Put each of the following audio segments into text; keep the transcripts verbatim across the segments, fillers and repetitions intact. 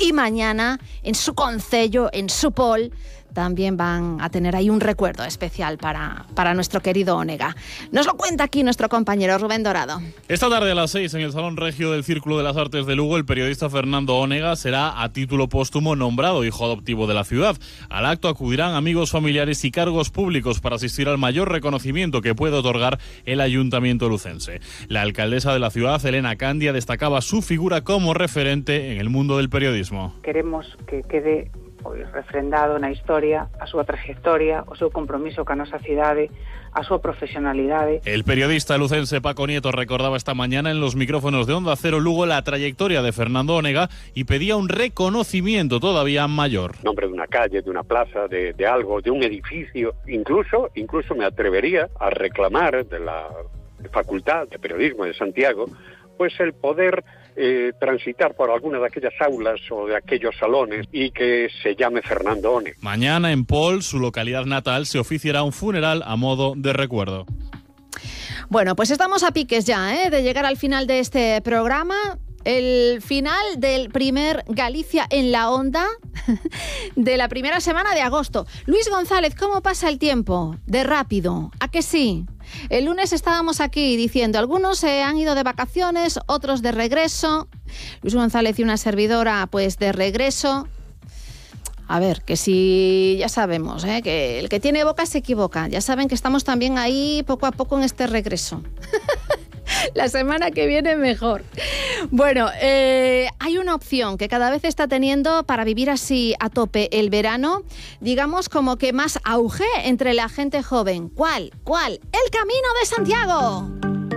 y mañana en su concello, en su pol, también van a tener ahí un recuerdo especial para, para nuestro querido Onega. Nos lo cuenta aquí nuestro compañero Rubén Dorado. Esta tarde a las seis en el Salón Regio del Círculo de las Artes de Lugo, el periodista Fernando Onega será a título póstumo nombrado hijo adoptivo de la ciudad. Al acto acudirán amigos, familiares y cargos públicos para asistir al mayor reconocimiento que puede otorgar el Ayuntamiento lucense. La alcaldesa de la ciudad, Elena Candia, destacaba su figura como referente en el mundo del periodismo. Queremos que quede pois refrendado na historia a súa trayectoria, o seu compromiso ca nosa cidade, a súa profesionalidade. El periodista lucense Paco Nieto recordaba esta mañana en los micrófonos de Onda Cero Lugo la trayectoria de Fernando Onega y pedía un reconocimiento todavía mayor. Nombre de una calle, de una plaza, de, de algo, de un edificio, incluso, incluso me atrevería a reclamar de la Facultad de Periodismo de Santiago, pues el poder Eh, transitar por alguna de aquellas aulas o de aquellos salones y que se llame Fernando Onega. Mañana en Pol, su localidad natal, se oficiará un funeral a modo de recuerdo. Bueno, pues estamos a piques ya, ¿eh? de llegar al final de este programa. El final del primer Galicia en la Onda de la primera semana de agosto. Luis González, ¿cómo pasa el tiempo? De rápido, ¿a que sí? El lunes estábamos aquí diciendo, algunos se han ido de vacaciones, otros de regreso. Luis González y una servidora, pues de regreso. A ver, que si ya sabemos, ¿eh? que el que tiene boca se equivoca. Ya saben que estamos también ahí poco a poco en este regreso. La semana que viene mejor. Bueno, eh, hay una opción que cada vez está teniendo para vivir así a tope el verano, digamos como que más auge entre la gente joven. ¿Cuál? ¿Cuál? ¡El Camino de Santiago!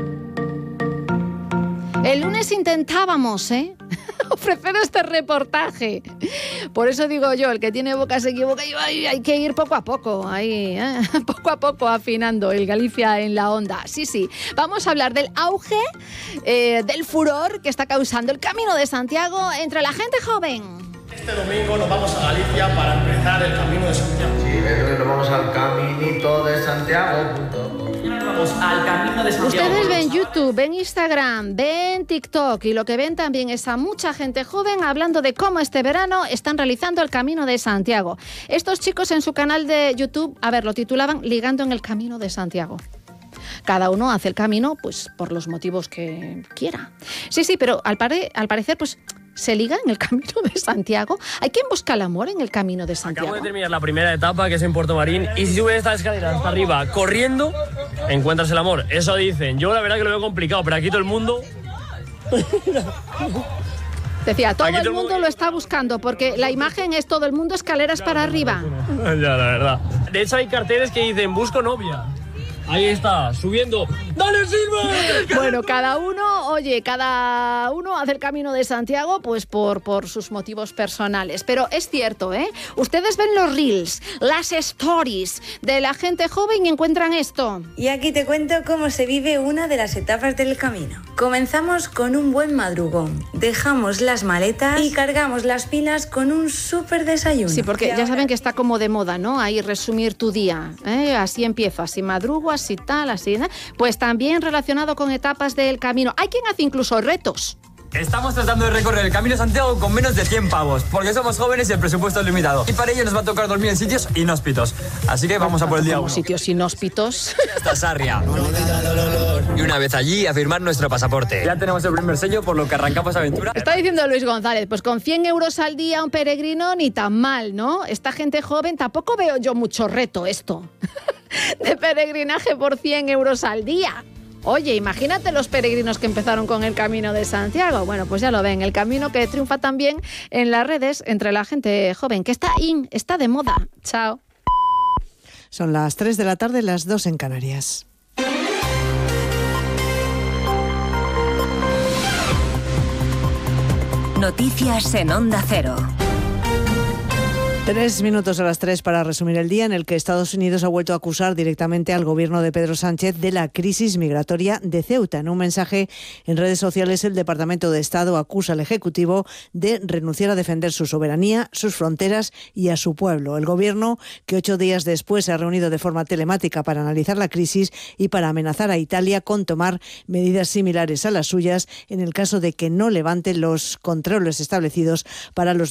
El lunes intentábamos, ¿eh? ofrecer este reportaje. Por eso digo yo, el que tiene boca se equivoca y hay, hay que ir poco a poco, ahí, ¿eh? poco a poco afinando el Galicia en la Onda. Sí, sí, vamos a hablar del auge, eh, del furor que está causando el Camino de Santiago entre la gente joven. Este domingo nos vamos a Galicia para empezar el Camino de Santiago. Sí, entonces nos vamos al caminito de Santiago. Vamos al Camino de Santiago. Ustedes ven YouTube, ven Instagram, ven TikTok y lo que ven también es a mucha gente joven hablando de cómo este verano están realizando el Camino de Santiago. Estos chicos en su canal de YouTube, a ver, lo titulaban Ligando en el Camino de Santiago. Cada uno hace el camino pues por los motivos que quiera. Sí, sí, pero al, pare- al parecer pues se liga en el Camino de Santiago. ¿Hay quien busca el amor en el Camino de Santiago? Acabo de terminar la primera etapa, que es en Puerto Marín, y si subes esta escalera hasta arriba corriendo, encuentras el amor. Eso dicen. Yo la verdad que lo veo complicado, pero aquí todo el mundo... Decía, todo Aquí el todo el mundo mundo- lo está buscando, porque la imagen es todo el mundo escaleras para arriba. Ya, la verdad. De hecho hay carteles que dicen, busco novia. Ahí está, subiendo. ¡Dale, Silva! Bueno, cada uno, oye, cada uno hace el Camino de Santiago pues por, por sus motivos personales. Pero es cierto, ¿eh? Ustedes ven los reels, las stories de la gente joven y encuentran esto. Y aquí te cuento cómo se vive una de las etapas del camino. Comenzamos con un buen madrugón, dejamos las maletas y cargamos las pilas con un súper desayuno. Sí, porque ya saben que está como de moda, ¿no? Ahí resumir tu día, ¿eh? Así empiezo, así madrugo, así tal, así, ¿eh? Pues también relacionado con etapas del camino. Hay quien hace incluso retos. Estamos tratando de recorrer el Camino de Santiago con menos de cien pavos, porque somos jóvenes y el presupuesto es limitado. Y para ello nos va a tocar dormir en sitios inhóspitos. Así que vamos a por el día Como uno. sitios inhóspitos. Hasta Sarria. Y una vez allí, a firmar nuestro pasaporte. Ya tenemos el primer sello, por lo que arrancamos aventura. Está diciendo Luis González, pues con cien euros al día un peregrino ni tan mal, ¿no? Esta gente joven, tampoco veo yo mucho reto esto de peregrinaje por cien euros al día. Oye, imagínate los peregrinos que empezaron con el Camino de Santiago. Bueno, pues ya lo ven, el camino que triunfa también en las redes entre la gente joven, que está in, está de moda. Chao. Son las tres de la tarde, las dos en Canarias. Noticias en Onda Cero. Tres minutos a las tres para resumir el día en el que Estados Unidos ha vuelto a acusar directamente al gobierno de Pedro Sánchez de la crisis migratoria de Ceuta. En un mensaje en redes sociales, el Departamento de Estado acusa al Ejecutivo de renunciar a defender su soberanía, sus fronteras y a su pueblo. El gobierno, que ocho días después se ha reunido de forma telemática para analizar la crisis y para amenazar a Italia con tomar medidas similares a las suyas en el caso de que no levante los controles establecidos para los